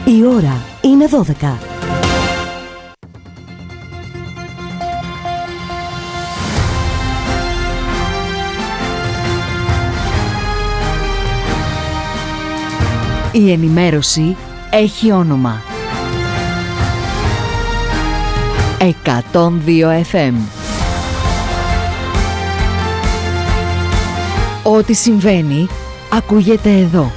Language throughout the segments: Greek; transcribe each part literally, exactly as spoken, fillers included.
Η ώρα είναι δώδεκα. Η ενημέρωση έχει όνομα. εκατόν δύο εφ εμ. Ό,τι συμβαίνει, ακούγεται εδώ.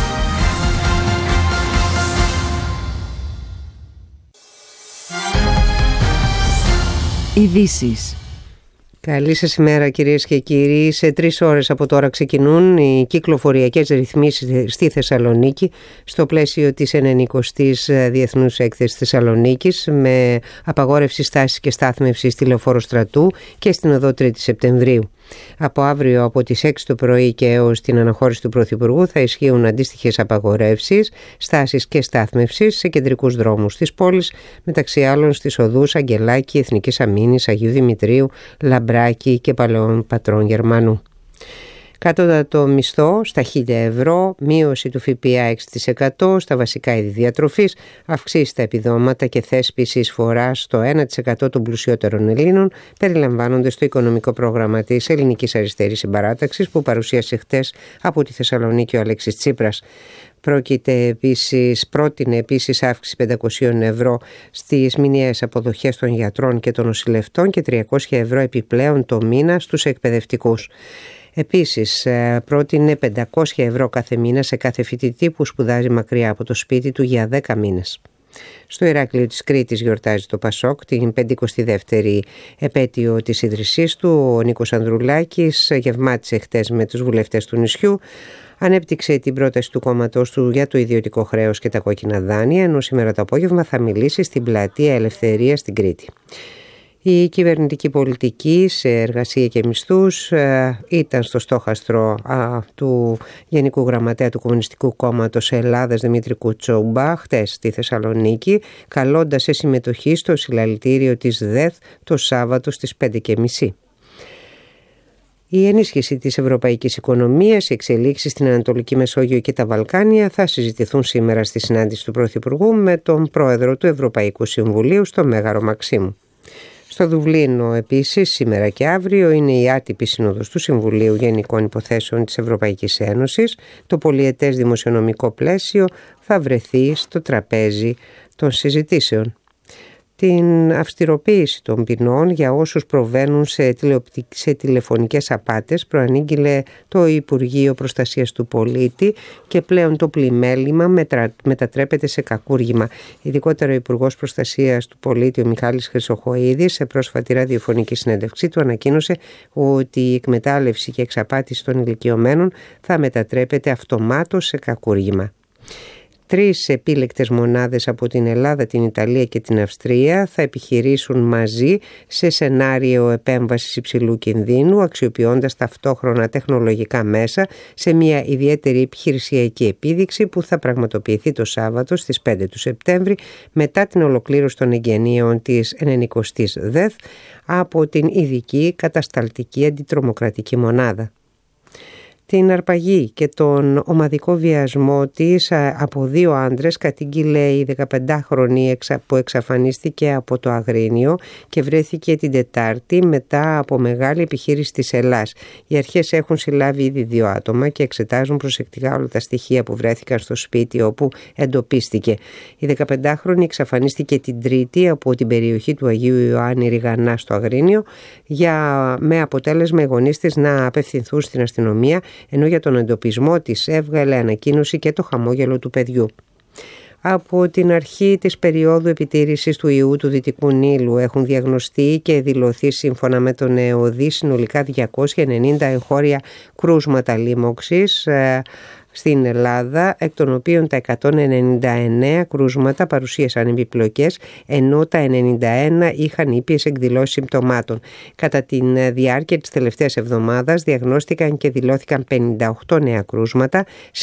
Ειδήσεις. Καλή σας ημέρα κυρίες και κύριοι. Σε τρεις ώρες από τώρα ξεκινούν οι κυκλοφοριακές ρυθμίσεις στη Θεσσαλονίκη στο πλαίσιο της ενενηκοστής Διεθνούς Έκθεσης Θεσσαλονίκης, με απαγόρευση στάσης και στάθμευσης στη Λεωφόρο Στρατού και στην οδό τρίτη Σεπτεμβρίου. Από αύριο από τις έξι το πρωί και έως την αναχώρηση του Πρωθυπουργού θα ισχύουν αντίστοιχες απαγορεύσεις στάσης και στάθμευσης σε κεντρικούς δρόμους της πόλης, μεταξύ άλλων στις οδούς Αγγελάκη, Εθνικής Αμήνης, Αγίου Δημητρίου, Λαμπράκη και Παλαιών Πατρών Γερμανού. Κατώτατο μισθό στα χίλια ευρώ, μείωση του ΦΠΑ έξι τοις εκατό στα βασικά είδη διατροφής, αυξήσει στα επιδόματα και θέσπιση εισφοράς στο ένα τοις εκατό των πλουσιότερων Ελλήνων περιλαμβάνονται στο οικονομικό πρόγραμμα της Ελληνικής Αριστερής Συμπαράταξης που παρουσίασε χτες από τη Θεσσαλονίκη ο Αλέξης Τσίπρας. Πρόκειται επίσης, πρότεινε επίσης αύξηση πεντακόσια ευρώ στις μηνιαίες αποδοχές των γιατρών και των νοσηλευτών και τριακόσια ευρώ επιπλέον το μήνα στους εκπαιδευτικούς. Επίσης, πρότεινε πεντακόσια ευρώ κάθε μήνα σε κάθε φοιτητή που σπουδάζει μακριά από το σπίτι του για δέκα μήνες. Στο Ηράκλειο της Κρήτης γιορτάζει το Πασόκ την πενηκοστή δεύτερη επέτειο της ίδρυσής του. Ο Νίκος Ανδρουλάκης γευμάτισε χτες με τους βουλευτές του νησιού, ανέπτυξε την πρόταση του κόμματος του για το ιδιωτικό χρέος και τα κόκκινα δάνεια, ενώ σήμερα το απόγευμα θα μιλήσει στην Πλατεία Ελευθερίας στην Κρήτη. Η κυβερνητική πολιτική σε εργασία και μισθούς ε, ήταν στο στόχαστρο α, του Γενικού Γραμματέα του Κομμουνιστικού Κόμματος Ελλάδας Δημήτρη Κουτσόμπα χτες στη Θεσσαλονίκη, καλώντας σε συμμετοχή στο συλλαλητήριο της ΔΕΘ το Σάββατο στις πέντε και μισή. Η ενίσχυση της ευρωπαϊκής οικονομίας, οι εξελίξεις στην Ανατολική Μεσόγειο και τα Βαλκάνια θα συζητηθούν σήμερα στη συνάντηση του Πρωθυπουργού με τον πρόεδρο του Ευρωπαϊκού Συμβουλίου στο Μέγαρο Μαξίμου. Στο Δουβλίνο επίσης σήμερα και αύριο είναι η άτυπη σύνοδος του Συμβουλίου Γενικών Υποθέσεων της Ευρωπαϊκής Ένωσης. Το πολυετές δημοσιονομικό πλαίσιο θα βρεθεί στο τραπέζι των συζητήσεων. Την αυστηροποίηση των ποινών για όσους προβαίνουν σε, τηλεοπτικ... σε τηλεφωνικές απάτες προανήγγειλε το Υπουργείο Προστασίας του Πολίτη και πλέον το πλημέλημα μετρα... μετατρέπεται σε κακούργημα. Ειδικότερα ο Υπουργός Προστασίας του Πολίτη, ο Μιχάλης Χρυσοχοΐδης, σε πρόσφατη ραδιοφωνική συνέντευξή του ανακοίνωσε ότι η εκμετάλλευση και εξαπάτηση των ηλικιωμένων θα μετατρέπεται αυτομάτως σε κακούργημα. Τρεις επίλεκτες μονάδες από την Ελλάδα, την Ιταλία και την Αυστρία θα επιχειρήσουν μαζί σε σενάριο επέμβασης υψηλού κινδύνου, αξιοποιώντας ταυτόχρονα τεχνολογικά μέσα σε μια ιδιαίτερη επιχειρησιακή επίδειξη που θα πραγματοποιηθεί το Σάββατο στις πέντε του Σεπτέμβρη μετά την ολοκλήρωση των εγγενείων της ενενηκοστής ΔΕΘ από την ειδική κατασταλτική αντιτρομοκρατική μονάδα. Την αρπαγή και τον ομαδικό βιασμό της από δύο άντρες κατήγγειλε η δεκαπεντάχρονη που εξαφανίστηκε από το Αγρίνιο και βρέθηκε την Τετάρτη μετά από μεγάλη επιχείρηση της Ελλάς. Οι αρχές έχουν συλλάβει ήδη δύο άτομα και εξετάζουν προσεκτικά όλα τα στοιχεία που βρέθηκαν στο σπίτι όπου εντοπίστηκε. Η δεκαπεντάχρονη εξαφανίστηκε την Τρίτη από την περιοχή του Αγίου Ιωάννη Ριγανά στο Αγρίνιο για, με αποτέλεσμα οι γονείς της να απευθυνθούν στην αστυνομία, ενώ για τον εντοπισμό της έβγαλε ανακοίνωση και το χαμόγελο του παιδιού. Από την αρχή της περίοδου επιτήρησης του ιού του Δυτικού Νείλου έχουν διαγνωστεί και δηλωθεί σύμφωνα με τον ΕΟΔΗ συνολικά διακόσια ενενήντα εγχώρια κρούσματα λίμωξης στην Ελλάδα, εκ των οποίων τα εκατόν ενενήντα εννέα κρούσματα παρουσίασαν επιπλοκές, ενώ τα ενενήντα ένα είχαν ήπιες εκδηλώσεις συμπτωμάτων. Κατά τη διάρκεια της τελευταίας εβδομάδας διαγνώστηκαν και δηλώθηκαν πενήντα οκτώ νέα κρούσματα,